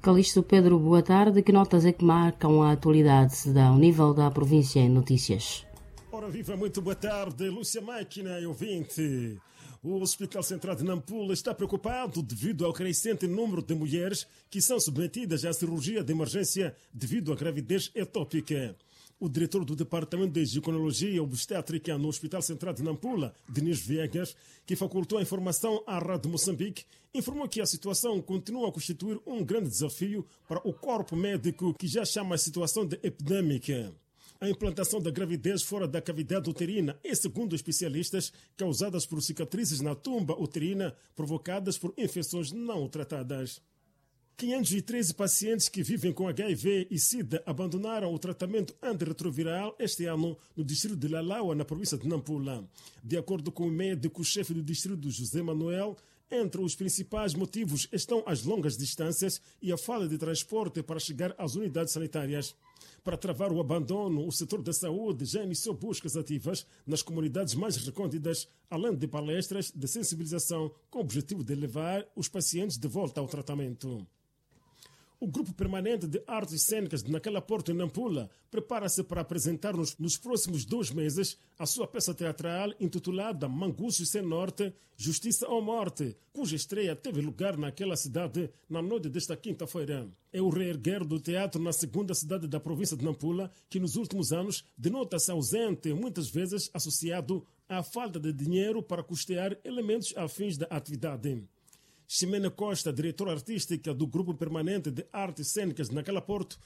Calixto Pedro, boa tarde. Que notas é que marcam a atualidade ao nível da província em notícias? Ora viva, muito boa tarde, Lúcia Máquina e ouvinte. O Hospital Central de Nampula está preocupado devido ao crescente número de mulheres que são submetidas à cirurgia de emergência devido à gravidez ectópica. O diretor do Departamento de Ginecologia e Obstétrica no Hospital Central de Nampula, Denis Viegas, que facultou a informação à Rádio Moçambique, informou que a situação continua a constituir um grande desafio para o corpo médico, que já chama a situação de epidêmica. A implantação da gravidez fora da cavidade uterina é, segundo especialistas, causadas por cicatrizes na tumba uterina provocadas por infecções não tratadas. 513 pacientes que vivem com HIV e SIDA abandonaram o tratamento antirretroviral este ano no distrito de Lalaua, na província de Nampula. De acordo com o médico-chefe do distrito, José Manuel, entre os principais motivos estão as longas distâncias e a falta de transporte para chegar às unidades sanitárias. Para travar o abandono, o setor da saúde já iniciou buscas ativas nas comunidades mais recônditas, além de palestras de sensibilização com o objetivo de levar os pacientes de volta ao tratamento. O Grupo Permanente de Artes Cênicas de Naquela Porto, em Nampula, prepara-se para apresentar nos próximos 2 meses a sua peça teatral intitulada Manguços Sem Norte, Justiça ou Morte, cuja estreia teve lugar naquela cidade na noite desta quinta-feira. É o reerguer do teatro na segunda cidade da província de Nampula, que nos últimos anos denota-se ausente, muitas vezes associado à falta de dinheiro para custear elementos afins da atividade. Ximena Costa, diretora artística do Grupo Permanente de Artes Cênicas de Naquela Porto,